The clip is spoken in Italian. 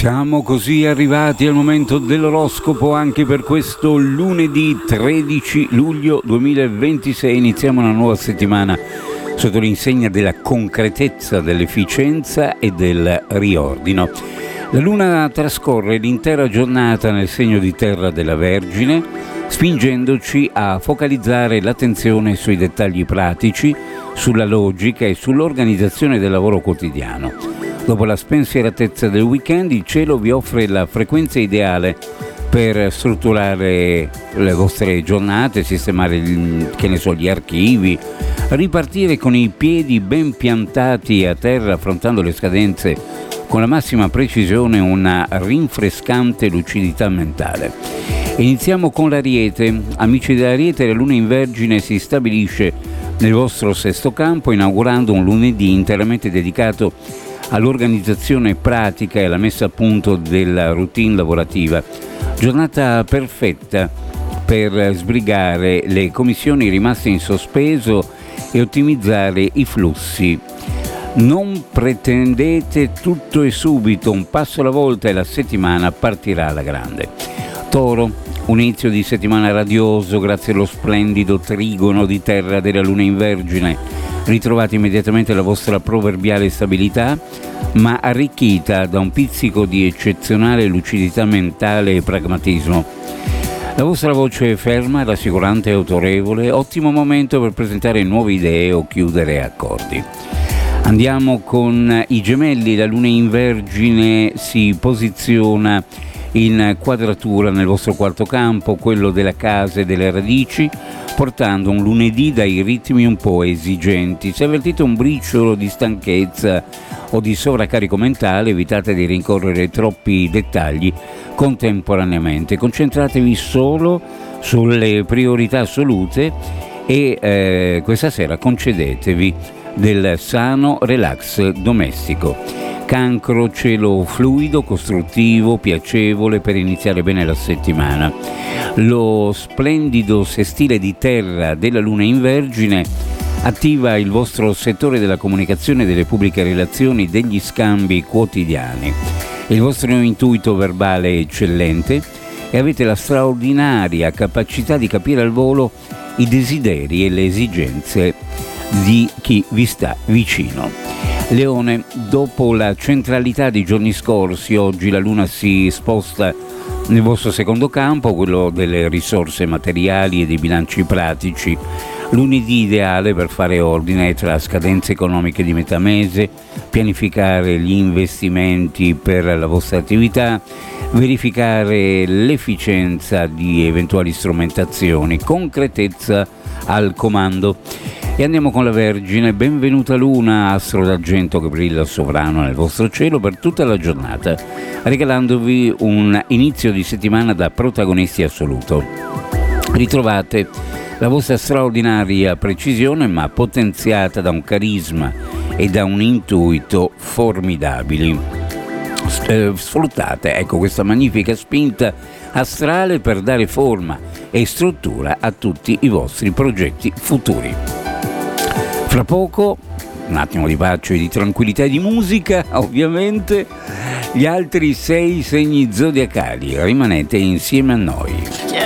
Siamo così arrivati al momento dell'oroscopo anche per questo lunedì 13 luglio 2026. Iniziamo una nuova settimana sotto l'insegna della concretezza, dell'efficienza e del riordino. La luna trascorre l'intera giornata nel segno di terra della Vergine, spingendoci a focalizzare l'attenzione sui dettagli pratici, sulla logica e sull'organizzazione del lavoro quotidiano. Dopo la spensieratezza del weekend, il cielo vi offre la frequenza ideale per strutturare le vostre giornate, sistemare gli archivi, ripartire con i piedi ben piantati a terra, affrontando le scadenze con la massima precisione e una rinfrescante lucidità mentale. Iniziamo con l'Ariete. Amici dell'Ariete, la luna in Vergine si stabilisce nel vostro sesto campo, inaugurando un lunedì interamente dedicato all'organizzazione pratica e alla messa a punto della routine lavorativa. Giornata perfetta per sbrigare le commissioni rimaste in sospeso e ottimizzare i flussi. Non pretendete tutto e subito, un passo alla volta e la settimana partirà alla grande. Toro, un inizio di settimana radioso grazie allo splendido trigono di terra della luna in Vergine. Ritrovate immediatamente la vostra proverbiale stabilità, ma arricchita da un pizzico di eccezionale lucidità mentale e pragmatismo. La vostra voce è ferma, rassicurante e autorevole, ottimo momento per presentare nuove idee o chiudere accordi. Andiamo con i Gemelli. La luna in Vergine si posiziona in quadratura nel vostro quarto campo, quello della casa e delle radici, portando un lunedì dai ritmi un po' esigenti. Se avvertite un briciolo di stanchezza o di sovraccarico mentale, evitate di rincorrere troppi dettagli contemporaneamente. Concentratevi solo sulle priorità assolute e questa sera concedetevi del sano relax domestico. Cancro, cielo fluido, costruttivo, piacevole per iniziare bene la settimana. Lo splendido sestile di terra della luna in Vergine attiva il vostro settore della comunicazione, delle pubbliche relazioni, degli scambi quotidiani. Il vostro intuito verbale è eccellente e avete la straordinaria capacità di capire al volo i desideri e le esigenze di chi vi sta vicino. Leone, dopo la centralità dei giorni scorsi, oggi la luna si sposta nel vostro secondo campo, quello delle risorse materiali e dei bilanci pratici. Lunedì ideale per fare ordine tra scadenze economiche di metà mese, pianificare gli investimenti per la vostra attività, verificare l'efficienza di eventuali strumentazioni, concretezza al comando. E andiamo con la Vergine. Benvenuta Luna, astro d'argento che brilla sovrano nel vostro cielo per tutta la giornata, regalandovi un inizio di settimana da protagonisti assoluto. Ritrovate la vostra straordinaria precisione, ma potenziata da un carisma e da un intuito formidabili. Sfruttate questa magnifica spinta astrale per dare forma e struttura a tutti i vostri progetti futuri. Fra poco, un attimo di pace, di tranquillità e di musica, ovviamente, gli altri 6 segni zodiacali. Rimanete insieme a noi.